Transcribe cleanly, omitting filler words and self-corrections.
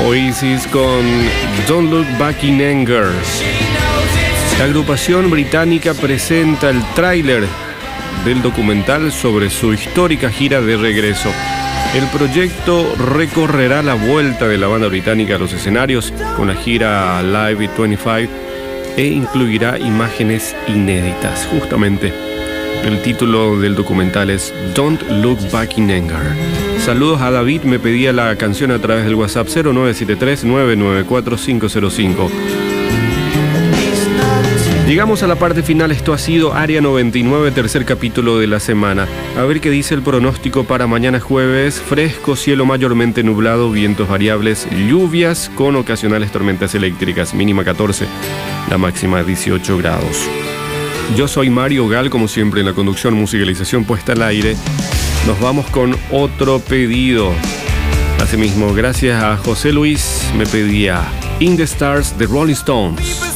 Oasis con Don't Look Back in Anger. La agrupación británica presenta el tráiler del documental sobre su histórica gira de regreso. El proyecto recorrerá la vuelta de la banda británica a los escenarios con la gira Live 25 e incluirá imágenes inéditas. Justamente, el título del documental es Don't Look Back in Anger. Saludos a David, me pedía la canción a través del WhatsApp 0973-994-505. Llegamos a la parte final, esto ha sido Área 99, tercer capítulo de la semana. A ver qué dice el pronóstico para mañana jueves. Fresco, cielo mayormente nublado, vientos variables, lluvias con ocasionales tormentas eléctricas, mínima 14, la máxima 18 grados. Yo soy Mario Gal, como siempre en la conducción, musicalización puesta al aire. Nos vamos con otro pedido. Asimismo, gracias a José Luis, me pedía In the Stars de Rolling Stones.